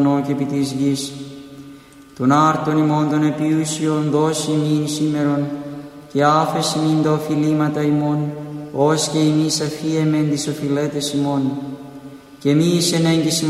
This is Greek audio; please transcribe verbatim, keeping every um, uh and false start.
και επί της γης. Τον άρτον ημών των επιούσιων δώσει μην σήμερον, και άφεση μην τα οφειλήματα ημών, ως και εμείς αφίεμεν τις οφειλέτες ημών. Και μη εις ενέγγιση